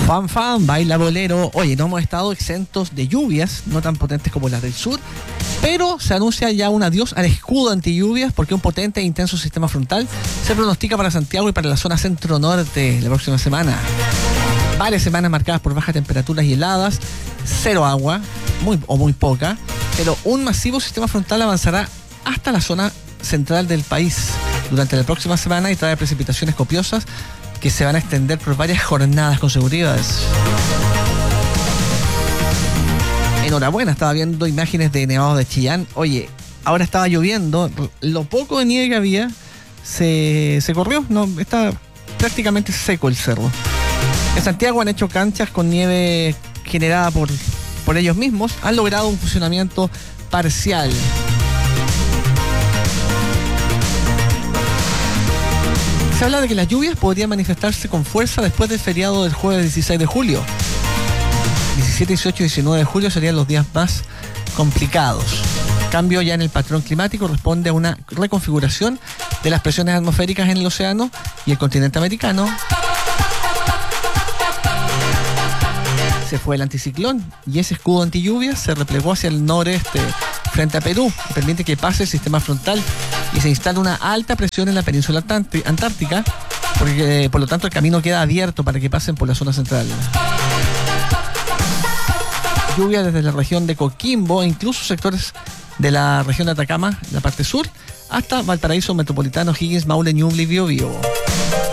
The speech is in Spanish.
Fan fan, baila bolero. Oye, no hemos estado exentos de lluvias, no tan potentes como las del sur, pero se anuncia ya un adiós al escudo anti lluvias porque un potente e intenso sistema frontal se pronostica para Santiago y para la zona centro-norte la próxima semana. Varias semanas marcadas por bajas temperaturas y heladas, cero agua, muy poca, pero un masivo sistema frontal avanzará hasta la zona central del país durante la próxima semana y trae precipitaciones copiosas que se van a extender por varias jornadas consecutivas. Enhorabuena, estaba viendo imágenes de nevados de Chillán. Oye, ahora estaba lloviendo, lo poco de nieve que había se corrió, no, está prácticamente seco el cerro. En Santiago han hecho canchas con nieve generada por ellos mismos, han logrado un funcionamiento parcial. Se habla de que las lluvias podrían manifestarse con fuerza después del feriado del jueves 16 de julio. 17, 18 y 19 de julio serían los días más complicados. El cambio ya en el patrón climático responde a una reconfiguración de las presiones atmosféricas en el océano y el continente americano. Se fue el anticiclón y ese escudo antilluvias se replegó hacia el noreste frente a Perú, que permite que pase el sistema frontal y se instala una alta presión en la península antártica, porque por lo tanto el camino queda abierto para que pasen por la zona central. Lluvia desde la región de Coquimbo e incluso sectores de la región de Atacama, la parte sur, hasta Valparaíso, Metropolitano, Higgins, Maule, Ñuble y Biobío.